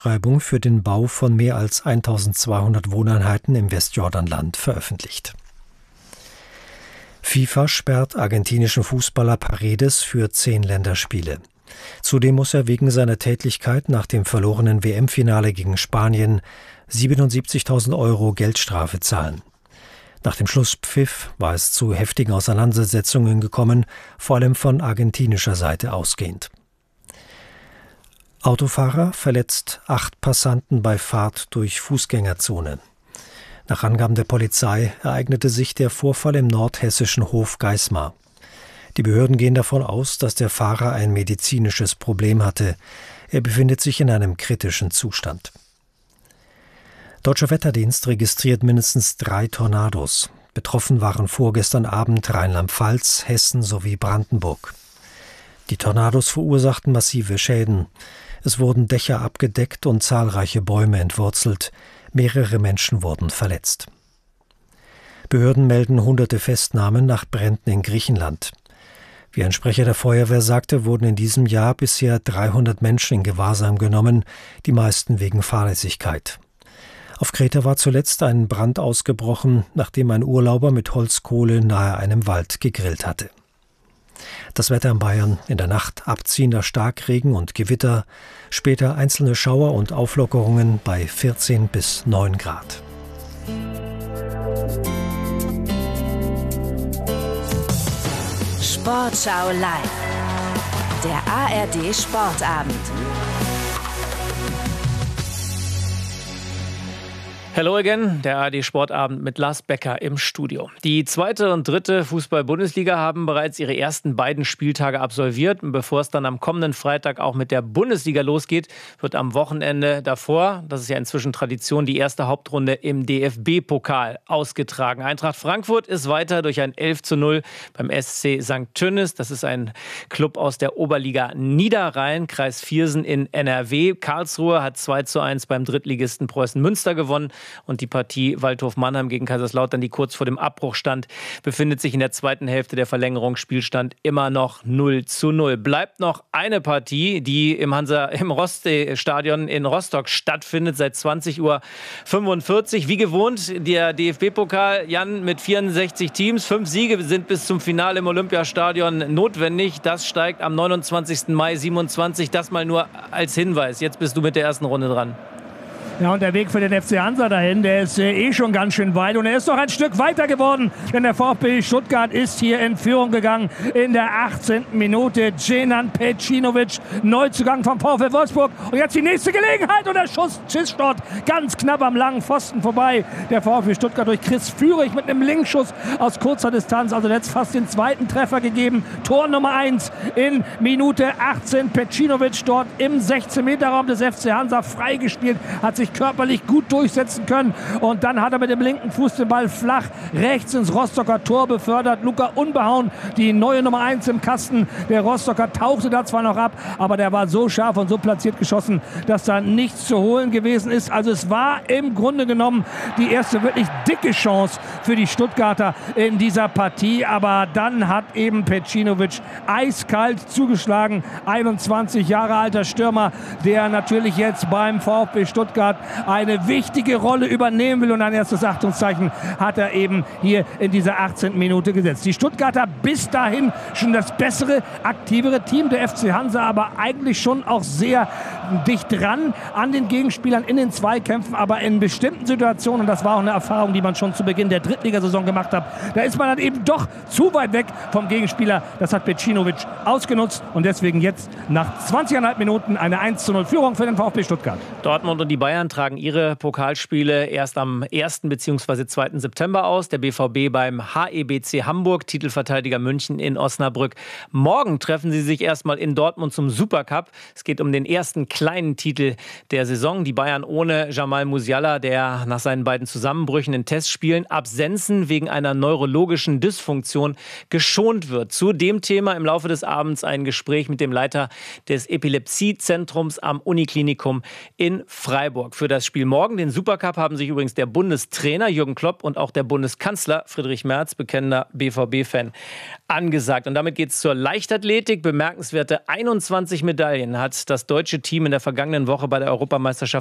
Beschreibung für den Bau von mehr als 1200 Wohneinheiten im Westjordanland veröffentlicht. FIFA sperrt argentinischen Fußballer Paredes für 10 Länderspiele. Zudem muss er wegen seiner Tätlichkeit nach dem verlorenen WM-Finale gegen Spanien 77.000 € Geldstrafe zahlen. Nach dem Schlusspfiff war es zu heftigen Auseinandersetzungen gekommen, vor allem von argentinischer Seite ausgehend. Autofahrer verletzt 8 Passanten bei Fahrt durch Fußgängerzone. Nach Angaben der Polizei ereignete sich der Vorfall im nordhessischen Hof Geismar. Die Behörden gehen davon aus, dass der Fahrer ein medizinisches Problem hatte. Er befindet sich in einem kritischen Zustand. Deutscher Wetterdienst registriert mindestens 3 Tornados. Betroffen waren vorgestern Abend Rheinland-Pfalz, Hessen sowie Brandenburg. Die Tornados verursachten massive Schäden. Es wurden Dächer abgedeckt und zahlreiche Bäume entwurzelt. Mehrere Menschen wurden verletzt. Behörden melden hunderte Festnahmen nach Bränden in Griechenland. Wie ein Sprecher der Feuerwehr sagte, wurden in diesem Jahr bisher 300 Menschen in Gewahrsam genommen, die meisten wegen Fahrlässigkeit. Auf Kreta war zuletzt ein Brand ausgebrochen, nachdem ein Urlauber mit Holzkohle nahe einem Wald gegrillt hatte. Das Wetter in Bayern: in der Nacht abziehender Starkregen und Gewitter, später einzelne Schauer und Auflockerungen bei 14 bis 9 Grad. Sportschau live. Der ARD Sportabend. Hello again, der ARD Sportabend mit Lars Becker im Studio. Die 2. und 3. Fußball-Bundesliga haben bereits ihre ersten beiden Spieltage absolviert. Und bevor es dann am kommenden Freitag auch mit der Bundesliga losgeht, wird am Wochenende davor, das ist ja inzwischen Tradition, die erste Hauptrunde im DFB-Pokal ausgetragen. Eintracht Frankfurt ist weiter durch ein 11:0 beim SC St. Tönnis. Das ist ein Club aus der Oberliga Niederrhein, Kreis Viersen in NRW. Karlsruhe hat 2:1 beim Drittligisten Preußen Münster gewonnen. Und die Partie Waldhof-Mannheim gegen Kaiserslautern, die kurz vor dem Abbruch stand, befindet sich in der zweiten Hälfte der Verlängerung. Spielstand immer noch 0:0. Bleibt noch eine Partie, die im Roste-Stadion in Rostock stattfindet, seit 20:45 Uhr. Wie gewohnt, der DFB-Pokal, Jan, mit 64 Teams. 5 Siege sind bis zum Finale im Olympiastadion notwendig. Das steigt am 29. Mai 27. Das mal nur als Hinweis. Jetzt bist du mit der ersten Runde dran. Ja, und der Weg für den FC Hansa dahin, der ist schon ganz schön weit. Und er ist noch ein Stück weiter geworden, denn der VfB Stuttgart ist hier in Führung gegangen in der 18. Minute. Dženan Pejcinović, Neuzugang vom VfL Wolfsburg. Und jetzt die nächste Gelegenheit und der Schuss dort ganz knapp am langen Pfosten vorbei. Der VfB Stuttgart durch Chris Führig mit einem Linkschuss aus kurzer Distanz. Also jetzt fast den zweiten Treffer gegeben. Tor Nummer 1 in Minute 18. Pejcinović dort im 16-Meter-Raum des FC Hansa freigespielt, hat sich körperlich gut durchsetzen können. Und dann hat er mit dem linken Fuß den Ball flach rechts ins Rostocker Tor befördert. Luca Unbehauen, die neue Nummer 1 im Kasten. Der Rostocker tauchte da zwar noch ab, aber der war so scharf und so platziert geschossen, dass da nichts zu holen gewesen ist. Also es war im Grunde genommen die erste wirklich dicke Chance für die Stuttgarter in dieser Partie. Aber dann hat eben Pejcinović eiskalt zugeschlagen. 21 Jahre alter Stürmer, der natürlich jetzt beim VfB Stuttgart eine wichtige Rolle übernehmen will. Und ein erstes Achtungszeichen hat er eben hier in dieser 18. Minute gesetzt. Die Stuttgarter bis dahin schon das bessere, aktivere Team, der FC Hansa aber eigentlich schon auch sehr dicht dran an den Gegenspielern in den Zweikämpfen, aber in bestimmten Situationen, und das war auch eine Erfahrung, die man schon zu Beginn der Drittligasaison gemacht hat, da ist man dann eben doch zu weit weg vom Gegenspieler. Das hat Pejcinović ausgenutzt und deswegen jetzt nach 20,5 Minuten eine 1:0 Führung für den VfB Stuttgart. Dortmund und die Bayern tragen ihre Pokalspiele erst am 1. bzw. 2. September aus. Der BVB beim HEBC Hamburg, Titelverteidiger München in Osnabrück. Morgen treffen sie sich erstmal in Dortmund zum Supercup. Es geht um den ersten kleinen Titel der Saison. Die Bayern ohne Jamal Musiala, der nach seinen beiden Zusammenbrüchen in Testspielen, Absenzen wegen einer neurologischen Dysfunktion geschont wird. Zu dem Thema im Laufe des Abends ein Gespräch mit dem Leiter des Epilepsiezentrums am Uniklinikum in Freiburg. Für das Spiel morgen, den Supercup, haben sich übrigens der Bundestrainer Jürgen Klopp und auch der Bundeskanzler Friedrich Merz, bekennender BVB-Fan, angesagt. Und damit geht es zur Leichtathletik. Bemerkenswerte 21 Medaillen hat das deutsche Team in in der vergangenen Woche bei der Europameisterschaft